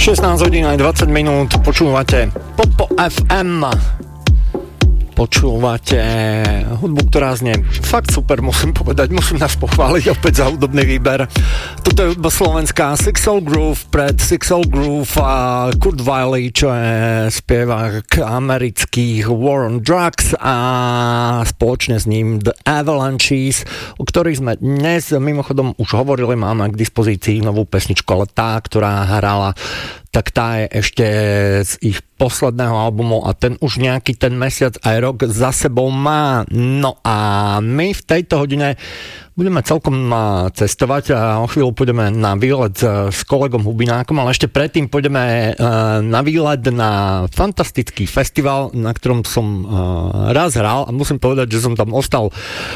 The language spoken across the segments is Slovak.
16 hodín aj 20 minút, počúvate Popo FM. Počúvate hudbu, ktorá znie fakt super, musím povedať, musím nás pochváliť opäť za hudobný výber. Toto je hudba slovenská Six Soul Groove, pred Six Soul Groove a Kurt Vile, čo je spievák amerických War on Drugs a spoločne s ním The Avalanches, o ktorých sme dnes mimochodom už hovorili, máme k dispozícii novú pesničku, ale tá, ktorá hrala, tak tá je ešte z ich posledného albumu a ten už nejaký ten mesiac aj rok za sebou má. No a my v tejto hodine budeme celkom cestovať a o chvíľu pôjdeme na výlet s kolegom Hubinákom, ale ešte predtým pôjdeme na výlet na fantastický festival, na ktorom som raz hral a musím povedať, že som tam ostal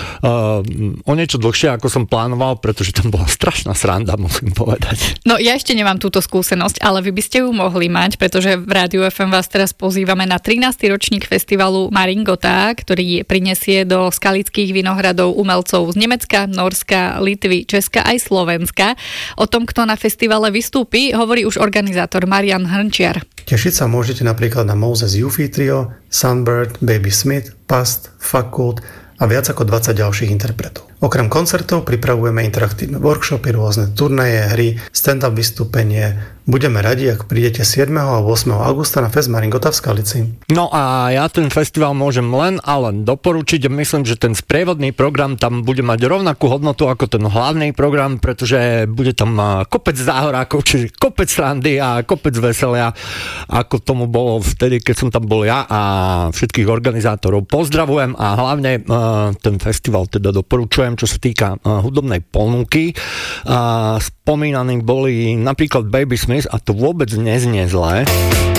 o niečo dlhšie, ako som plánoval, pretože tam bola strašná sranda, musím povedať. No ja ešte nemám túto skúsenosť, ale vy by ste ju mohli mať, pretože v Rádiu FM vás teraz pozývame na 13. ročník festivalu Maringota, ktorý prinesie do Skalických Vinohradov umelcov z Nemecka, Norska, Litvy, Česka aj Slovenska. O tom, kto na festivale vystúpi, hovorí už organizátor Marian Hrnčiar. Tešiť sa môžete napríklad na Moses Yuffie Trio, Sunbird, Baby Smith, Past, Fakult a viac ako 20 ďalších interpretov. Okrem koncertov pripravujeme interaktívne workshopy, rôzne turnaje, hry, stand-up vystúpenie. Budeme radi, ak prídete 7. a 8. augusta na Fest Maringota v Skalici. No a ja ten festival môžem len a len doporučiť. Myslím, že ten sprievodný program tam bude mať rovnakú hodnotu ako ten hlavný program, pretože bude tam kopec záhorákov, čiže kopec srandy a kopec veselia, ako tomu bolo vtedy, keď som tam bol ja a všetkých organizátorov pozdravujem a hlavne ten festival teda doporučujem, čo sa týka hudobnej ponuky. Spomínaní boli napríklad Baby Smith a to vôbec neznie zle.